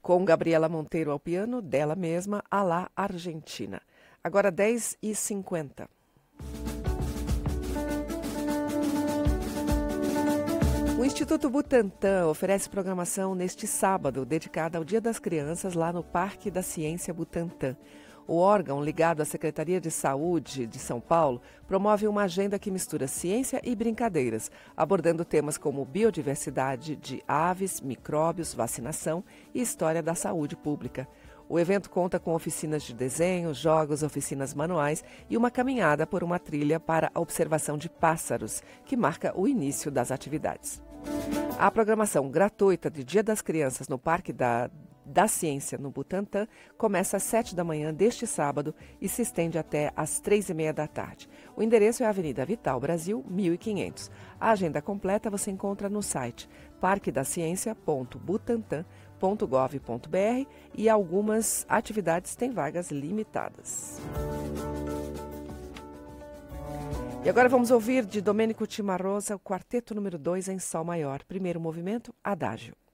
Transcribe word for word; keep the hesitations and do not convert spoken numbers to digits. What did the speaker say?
com Gabriela Monteiro ao piano, dela mesma, Alá Argentina. Agora dez e cinquenta. O Instituto Butantan oferece programação neste sábado, dedicada ao Dia das Crianças, lá no Parque da Ciência Butantan. O órgão, ligado à Secretaria de Saúde de São Paulo, promove uma agenda que mistura ciência e brincadeiras, abordando temas como biodiversidade de aves, micróbios, vacinação e história da saúde pública. O evento conta com oficinas de desenho, jogos, oficinas manuais e uma caminhada por uma trilha para a observação de pássaros, que marca o início das atividades. A programação gratuita de Dia das Crianças no Parque da, da Ciência no Butantan começa às sete da manhã deste sábado e se estende até às três e meia da tarde. O endereço é a Avenida Vital Brasil, mil e quinhentos. A agenda completa você encontra no site parque da ciência ponto butantan ponto gov ponto br e algumas atividades têm vagas limitadas. E agora vamos ouvir de Domênico Cimarosa o quarteto número dois em Sol maior. Primeiro movimento, Adágio.